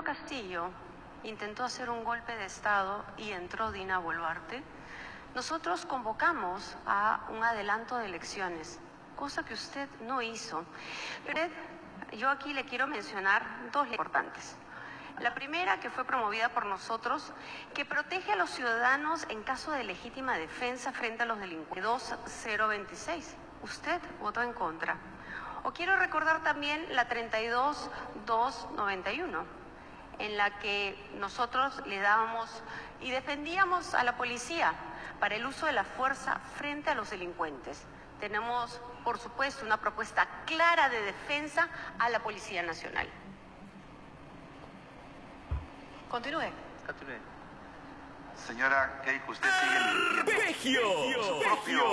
Pedro Castillo intentó hacer un golpe de Estado y entró Dina Boluarte, nosotros convocamos a un adelanto de elecciones, cosa que usted no hizo. Yo aquí le quiero mencionar dos leyes importantes. La primera, que fue promovida por nosotros, que protege a los ciudadanos en caso de legítima defensa frente a los delincuentes, 2026. Usted votó en contra. O quiero recordar también la 32.291, en la que nosotros le dábamos y defendíamos a la policía para el uso de la fuerza frente a los delincuentes. Tenemos, por supuesto, una propuesta clara de defensa a la Policía Nacional. Continúe. Continúe. Señora Keiko, usted sigue mintiendo. Su propio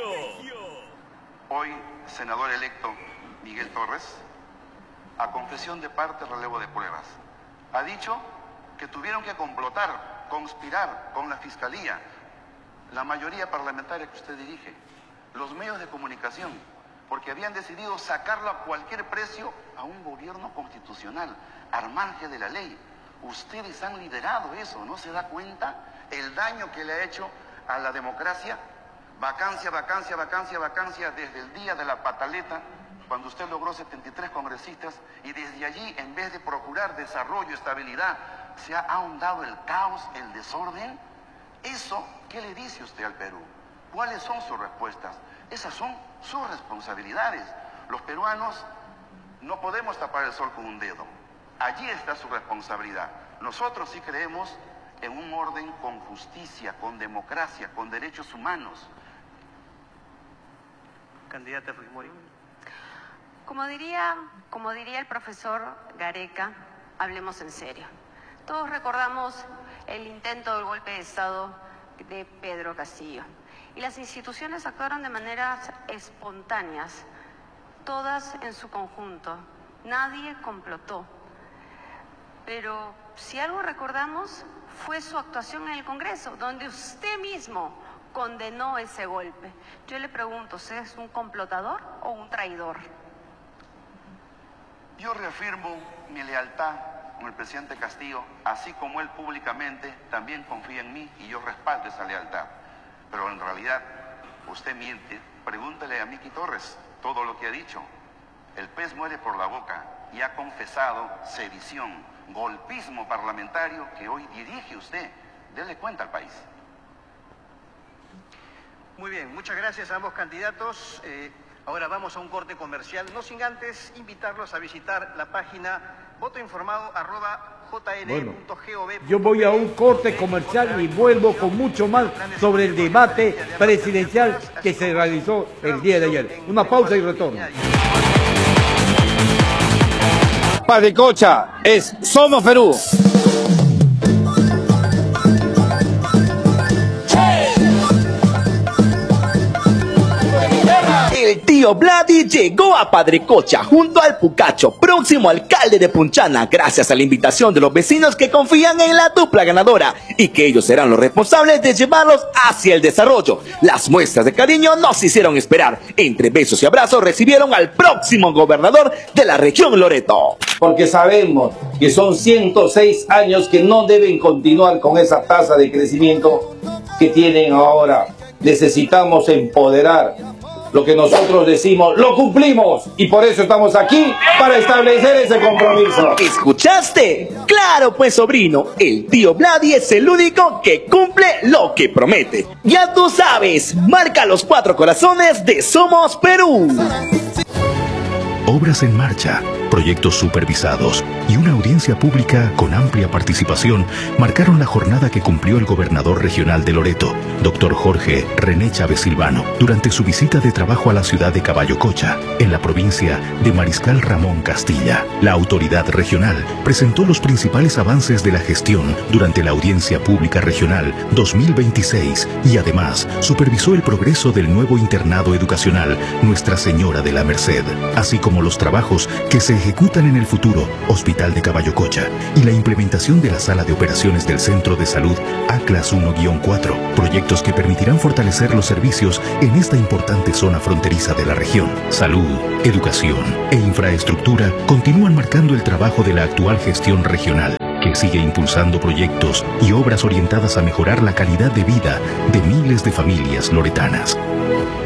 hoy senador electo Miguel Torres, a confesión de parte, relevo de pruebas, ha dicho que tuvieron que complotar, conspirar con la Fiscalía, la mayoría parlamentaria que usted dirige, los medios de comunicación, porque habían decidido sacarlo a cualquier precio a un gobierno constitucional, al margen de la ley. Ustedes han liderado eso, ¿no se da cuenta el daño que le ha hecho a la democracia? Vacancia, vacancia, vacancia, vacancia, desde el día de la pataleta, cuando usted logró 73 congresistas, y desde allí, en vez de procurar desarrollo, estabilidad, se ha ahondado el caos, el desorden. ¿Eso qué le dice usted al Perú? ¿Cuáles son sus respuestas? Esas son sus responsabilidades. Los peruanos no podemos tapar el sol con un dedo. Allí está su responsabilidad. Nosotros sí creemos en un orden con justicia, con democracia, con derechos humanos. Candidata Fujimori. Como diría el profesor Gareca, hablemos en serio. Todos recordamos el intento del golpe de Estado de Pedro Castillo. Y las instituciones actuaron de maneras espontáneas, todas en su conjunto. Nadie complotó. Pero si algo recordamos fue su actuación en el Congreso, donde usted mismo condenó ese golpe. Yo le pregunto, ¿usted es un complotador o un traidor? Yo reafirmo mi lealtad con el presidente Castillo, así como él públicamente también confía en mí y yo respaldo esa lealtad. Pero en realidad, usted miente. Pregúntele a Miki Torres todo lo que ha dicho. El pez muere por la boca y ha confesado sedición, golpismo parlamentario que hoy dirige usted. Dele cuenta al país. Muy bien, muchas gracias a ambos candidatos. Ahora vamos a un corte comercial, no sin antes invitarlos a visitar la página votoinformado@jn.gov. Yo voy a un corte comercial y vuelvo con mucho más sobre el debate presidencial que se realizó el día de ayer. Una pausa y retorno. Padre Cocha es Somos Perú. El tío Vladi llegó a Padre Cocha junto al Pucacho, próximo alcalde de Punchana, gracias a la invitación de los vecinos que confían en la dupla ganadora y que ellos serán los responsables de llevarlos hacia el desarrollo. Las muestras de cariño no se hicieron esperar. Entre besos y abrazos recibieron al próximo gobernador de la región Loreto. Porque sabemos que son 106 años que no deben continuar con esa tasa de crecimiento que tienen ahora. Necesitamos empoderar. Lo que nosotros decimos, lo cumplimos. Y por eso estamos aquí, para establecer ese compromiso. ¿Escuchaste? Claro pues, sobrino, el tío Vladi es el único que cumple lo que promete. Ya tú sabes, marca los 4 corazones de Somos Perú. Obras en marcha, proyectos supervisados y una audiencia pública con amplia participación marcaron la jornada que cumplió el gobernador regional de Loreto, doctor Jorge René Chávez Silvano, durante su visita de trabajo a la ciudad de Caballococha, en la provincia de Mariscal Ramón Castilla. La autoridad regional presentó los principales avances de la gestión durante la audiencia pública regional 2026 y además supervisó el progreso del nuevo internado educacional Nuestra Señora de la Merced, así como los trabajos que se ejecutan en el futuro Hospital de Caballococha y la implementación de la sala de operaciones del Centro de Salud ACLAS 1-4, proyectos que permitirán fortalecer los servicios en esta importante zona fronteriza de la región. Salud, educación e infraestructura continúan marcando el trabajo de la actual gestión regional. que sigue impulsando proyectos y obras orientadas a mejorar la calidad de vida de miles de familias loretanas.